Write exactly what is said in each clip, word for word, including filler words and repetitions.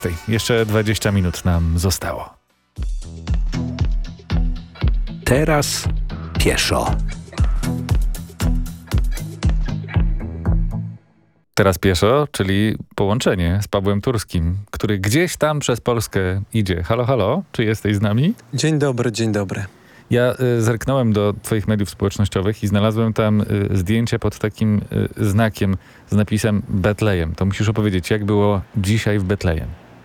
Jeszcze dwadzieścia minut nam zostało. Teraz pieszo. Teraz pieszo, czyli połączenie z Pawłem Turskim, który gdzieś tam przez Polskę idzie. Halo, halo, czy jesteś z nami? Dzień dobry, dzień dobry. Ja y, zerknąłem do twoich mediów społecznościowych i znalazłem tam y, zdjęcie pod takim y, znakiem z napisem Betlejem. To musisz opowiedzieć, jak było dzisiaj w Betlejem.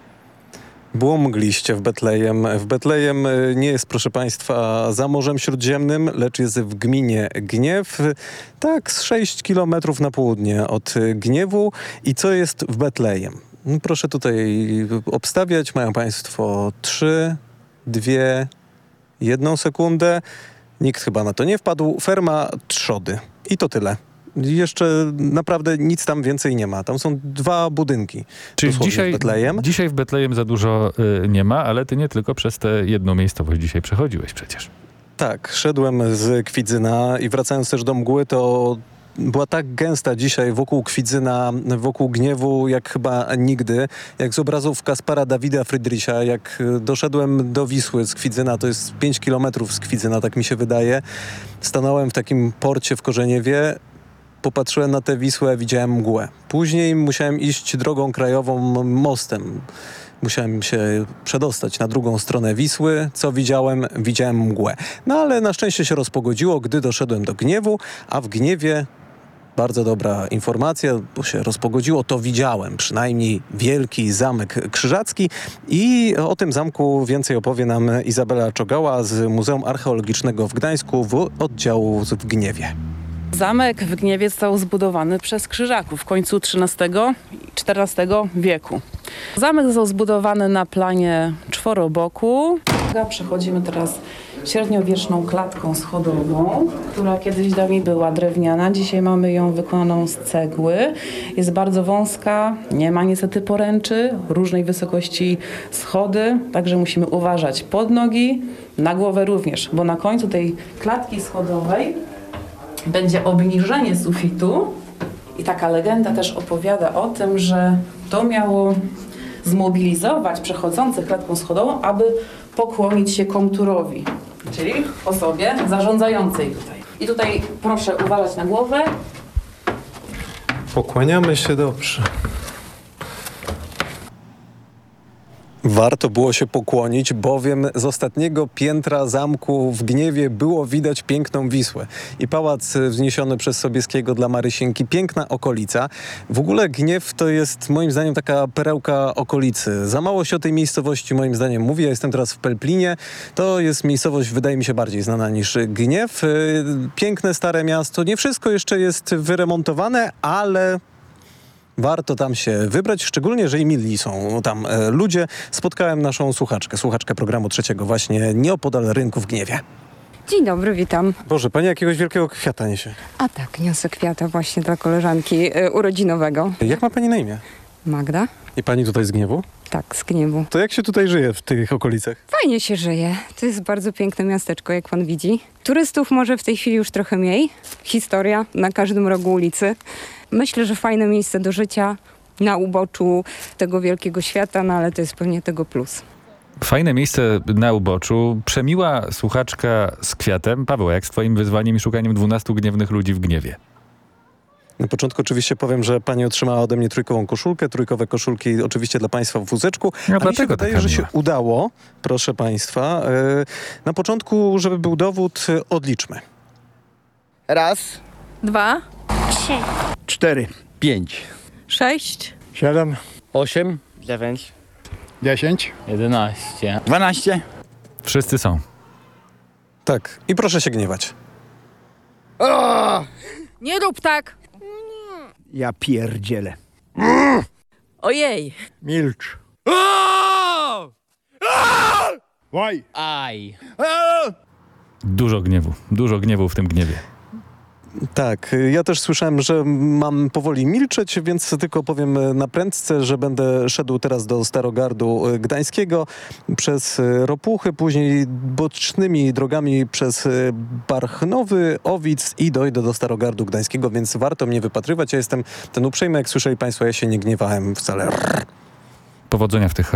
Było mgliście w Betlejem. W Betlejem nie jest, proszę Państwa, za Morzem Śródziemnym, lecz jest w gminie Gniew, tak z sześć kilometrów na południe od Gniewu. I co jest w Betlejem? Proszę tutaj obstawiać. Mają Państwo trzy, dwie, jedną sekundę. Nikt chyba na to nie wpadł. Ferma trzody. I to tyle. Jeszcze naprawdę nic tam więcej nie ma. Tam są dwa budynki. Czyli dzisiaj w Betlejem. Dzisiaj w Betlejem za dużo y, nie ma, ale ty nie tylko przez tę jedną miejscowość dzisiaj przechodziłeś przecież. Tak, szedłem z Kwidzyna i wracając też do Mgły, to była tak gęsta dzisiaj wokół Kwidzyna, wokół Gniewu, jak chyba nigdy. Jak z obrazów Kaspara Dawida Friedricha, jak doszedłem do Wisły z Kwidzyna, to jest pięć kilometrów z Kwidzyna, tak mi się wydaje. Stanąłem w takim porcie w Korzeniewie. Popatrzyłem na tę Wisłę, widziałem mgłę. Później musiałem iść drogą krajową mostem. Musiałem się przedostać na drugą stronę Wisły. Co widziałem? Widziałem mgłę. No ale na szczęście się rozpogodziło, gdy doszedłem do Gniewu, a w Gniewie bardzo dobra informacja, bo się rozpogodziło, to widziałem przynajmniej wielki zamek krzyżacki i o tym zamku więcej opowie nam Izabela Czogała z Muzeum Archeologicznego w Gdańsku w oddziału w Gniewie. Zamek w Gniewie został zbudowany przez Krzyżaków w końcu trzynastego i czternastego wieku. Zamek został zbudowany na planie czworoboku. Przechodzimy teraz średniowieczną klatką schodową, która kiedyś dawniej była drewniana. Dzisiaj mamy ją wykonaną z cegły. Jest bardzo wąska, nie ma niestety poręczy, różnej wysokości schody, także musimy uważać pod nogi, na głowę również, bo na końcu tej klatki schodowej będzie obniżenie sufitu i taka legenda też opowiada o tym, że to miało zmobilizować przechodzących klatką schodową, aby pokłonić się komturowi, czyli osobie zarządzającej tutaj. I tutaj proszę uważać na głowę. Pokłaniamy się dobrze. Warto było się pokłonić, bowiem z ostatniego piętra zamku w Gniewie było widać piękną Wisłę. I pałac wzniesiony przez Sobieskiego dla Marysienki, piękna okolica. W ogóle Gniew to jest moim zdaniem taka perełka okolicy. Za mało się o tej miejscowości moim zdaniem mówi. Ja jestem teraz w Pelplinie. To jest miejscowość, wydaje mi się, bardziej znana niż Gniew. Piękne, stare miasto. Nie wszystko jeszcze jest wyremontowane, ale warto tam się wybrać, szczególnie jeżeli mili są tam e, ludzie. Spotkałem naszą słuchaczkę, słuchaczkę programu trzeciego właśnie nieopodal rynku w Gniewie. Dzień dobry, witam. Boże, pani jakiegoś wielkiego kwiata niesie. A tak, niosę kwiata właśnie dla koleżanki y, urodzinowego. Jak ma pani na imię? Magda? I pani tutaj z Gniewu? Tak, z Gniewu. To jak się tutaj żyje w tych okolicach? Fajnie się żyje. To jest bardzo piękne miasteczko, jak pan widzi. Turystów może w tej chwili już trochę mniej. Historia na każdym rogu ulicy. Myślę, że fajne miejsce do życia na uboczu tego wielkiego świata, no ale to jest pewnie tego plus. Fajne miejsce na uboczu. Przemiła słuchaczka z kwiatem. Paweł, jak z twoim wyzwaniem i szukaniem dwunastu gniewnych ludzi w Gniewie? Na początku oczywiście powiem, że pani otrzymała ode mnie trójkową koszulkę. Trójkowe koszulki oczywiście dla państwa w wózeczku. No, a mi się wydaje, że się udało, proszę państwa. Yy, na początku, żeby był dowód, odliczmy. Raz, Dwa, Trzy. cztery, pięć, sześć, Siedem, osiem, dziewięć, dziesięć, jedenaście, dwanaście. Wszyscy są. Tak, i proszę się gniewać. O! nie rób tak! Ja pierdzielę. Ojej! milcz. O! Łaj. Aj. Dużo gniewu. Dużo gniewu w tym Gniewie. Tak, ja też słyszałem, że mam powoli milczeć, więc tylko powiem na prędce, że będę szedł teraz do Starogardu Gdańskiego przez Ropuchy, później bocznymi drogami przez Barchnowy, Owic i dojdę do Starogardu Gdańskiego, więc warto mnie wypatrywać. Ja jestem ten uprzejmy, jak słyszeli państwo, ja się nie gniewałem wcale. Powodzenia w tych